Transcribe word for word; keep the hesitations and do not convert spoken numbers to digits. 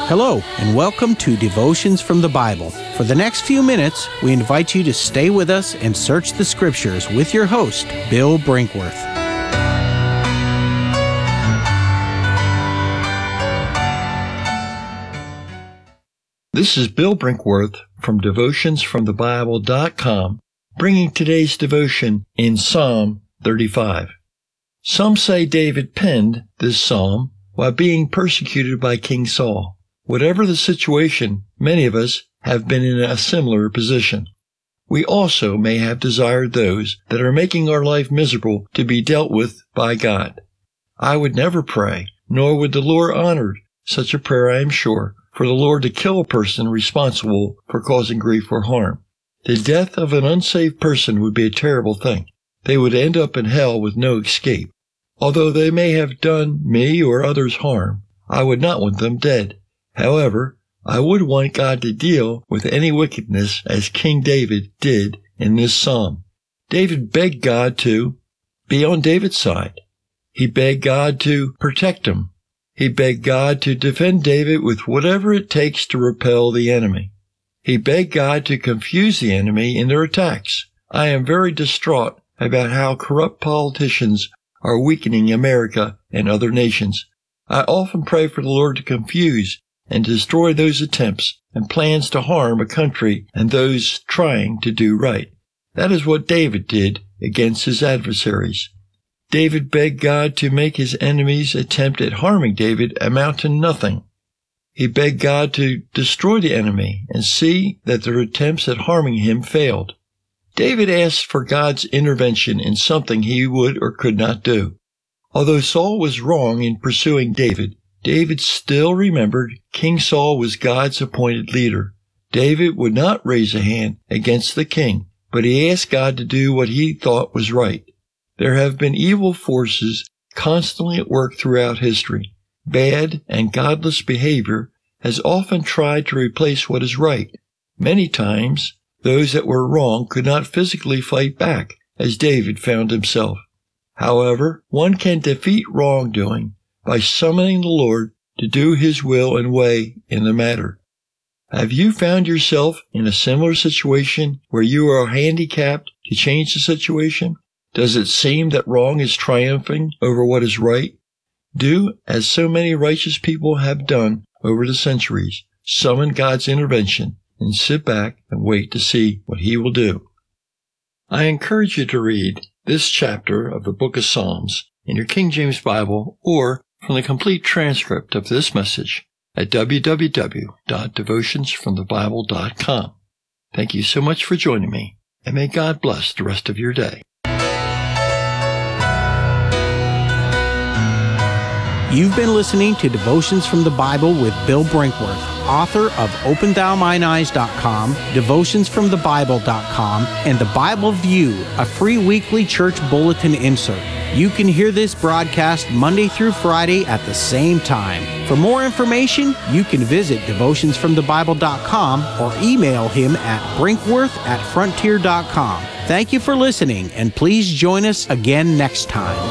Hello, and welcome to Devotions from the Bible. For the next few minutes, we invite you to stay with us and search the Scriptures with your host, Bill Brinkworth. This is Bill Brinkworth from devotions from the bible dot com, bringing today's devotion in Psalm thirty-five. Some say David penned this psalm while being persecuted by King Saul. Whatever the situation, many of us have been in a similar position. We also may have desired those that are making our life miserable to be dealt with by God. I would never pray, nor would the Lord honor such a prayer, I am sure, for the Lord to kill a person responsible for causing grief or harm. The death of an unsaved person would be a terrible thing. They would end up in hell with no escape. Although they may have done me or others harm, I would not want them dead. However, I would want God to deal with any wickedness as King David did in this psalm. David begged God to be on David's side. He begged God to protect him. He begged God to defend David with whatever it takes to repel the enemy. He begged God to confuse the enemy in their attacks. I am very distraught about how corrupt politicians are weakening America and other nations. I often pray for the Lord to confuse and destroy those attempts and plans to harm a country and those trying to do right. That is what David did against his adversaries. David begged God to make his enemies' attempt at harming David amount to nothing. He begged God to destroy the enemy and see that their attempts at harming him failed. David asked for God's intervention in something he would or could not do. Although Saul was wrong in pursuing David, David still remembered King Saul was God's appointed leader. David would not raise a hand against the king, but he asked God to do what he thought was right. There have been evil forces constantly at work throughout history. Bad and godless behavior has often tried to replace what is right. Many times, those that were wrong could not physically fight back, as David found himself. However, one can defeat wrongdoing by summoning the Lord to do His will and way in the matter. Have you found yourself in a similar situation where you are handicapped to change the situation? Does it seem that wrong is triumphing over what is right? Do, as so many righteous people have done over the centuries, summon God's intervention and sit back and wait to see what He will do. I encourage you to read this chapter of the book of Psalms in your King James Bible or from the complete transcript of this message at w w w dot devotions from the bible dot com. Thank you so much for joining me, and may God bless the rest of your day. You've been listening to Devotions from the Bible with Bill Brinkworth, author of open thou mine eyes dot com, devotions from the bible dot com, and The Bible View, a free weekly church bulletin insert. You can hear this broadcast Monday through Friday at the same time. For more information, you can visit devotions from the bible dot com or email him at brinkworth at frontier dot com. Thank you for listening, and please join us again next time.